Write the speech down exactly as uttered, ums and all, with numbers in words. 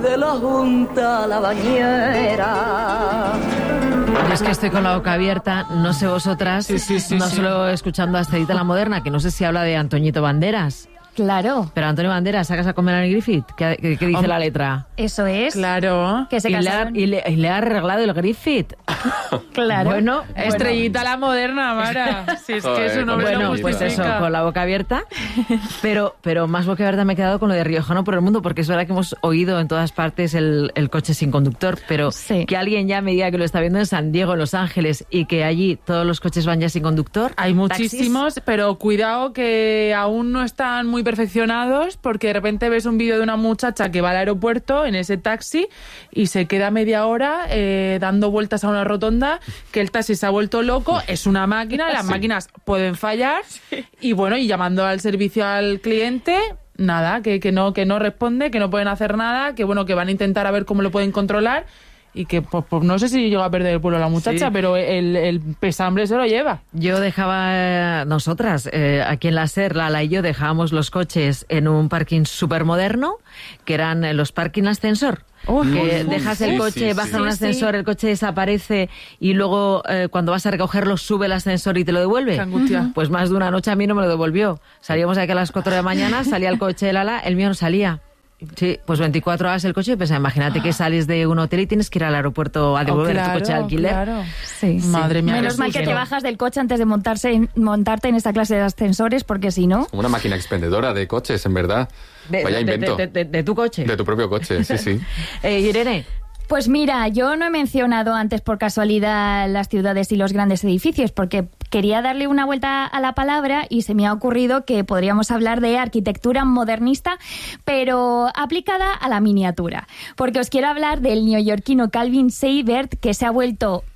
de la junta a la bañera. Yo es que estoy con la boca abierta, no sé vosotras, sí, sí, sí, no sí. solo escuchando a Estherita la Moderna, que no sé si habla de Antoñito Banderas. Claro. Pero Antonio Banderas, ¿sacas a comer a Griffith? ¿Qué, qué, qué dice Hombre, la letra? Eso es. Claro. Que se y, le ha, casaron. y, le, y le ha arreglado el Griffith. Claro. Bueno, Estrellita la Moderna, Mara. Si es que su nombre bueno, lo pues eso, justifica. con la boca abierta. Pero, pero más boca abierta me he quedado con lo de Riojano por el mundo, porque es verdad que hemos oído en todas partes el, el coche sin conductor, pero Sí. que alguien ya me diga que lo está viendo en San Diego, en Los Ángeles, y que allí todos los coches van ya sin conductor. Hay muchísimos, taxis. pero cuidado que aún no están muy perfeccionados, porque de repente ves un vídeo de una muchacha que va al aeropuerto en ese taxi y se queda media hora eh, dando vueltas a una rotonda, que el taxi se ha vuelto loco, es una máquina, las Sí. máquinas pueden fallar, y bueno, y llamando al servicio al cliente, nada, que, que no, que no responde, que no pueden hacer nada, que bueno, que van a intentar a ver cómo lo pueden controlar. Y que, pues, pues no sé si llega a perder el vuelo la muchacha, Sí. pero el, el pesambre se lo lleva. Yo dejaba, eh, nosotras, eh, aquí en la SER, Lala y yo, dejábamos los coches en un parking súper moderno, que eran eh, los parking ascensor. Uy, que uy, dejas sí, el sí, coche, sí, bajas sí. un Sí, ascensor, sí. el coche desaparece y luego eh, cuando vas a recogerlo sube el ascensor y te lo devuelve. Qué angustia. Pues más de una noche a mí no me lo devolvió. Salíamos de aquí a las cuatro de la mañana, salía el coche de Lala, el mío no salía. Sí, pues veinticuatro horas el coche, pues imagínate que sales de un hotel y tienes que ir al aeropuerto a devolver Oh, claro, tu coche de alquiler. Claro. Sí, sí. Madre mía. Menos qué mal que susto. te bajas del coche antes de montarse en- montarte en esta clase de ascensores, porque si no... Como una máquina expendedora de coches, en verdad. De, Vaya de- invento. de- de- de- de tu coche. De tu propio coche, sí, sí. Eh, Irene, Pues mira, yo no he mencionado antes por casualidad las ciudades y los grandes edificios, porque quería darle una vuelta a la palabra y se me ha ocurrido que podríamos hablar de arquitectura modernista, pero aplicada a la miniatura. Porque os quiero hablar del neoyorquino Calvin Seibert, que se ha vuelto